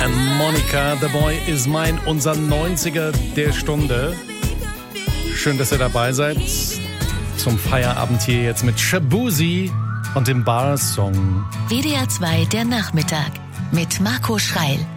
Monica, The Boy Is Mine, unser 90er der Stunde. Schön, dass ihr dabei seid. Zum Feierabend hier jetzt mit Shaboozey und dem Bar-Song. WDR 2 der Nachmittag mit Marco Schreil.